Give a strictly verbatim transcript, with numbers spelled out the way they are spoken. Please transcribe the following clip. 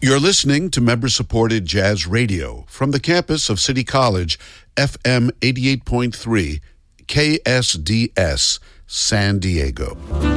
You're listening to member-supported jazz radio from the campus of City College, F M eighty-eight point three, K S D S, San Diego.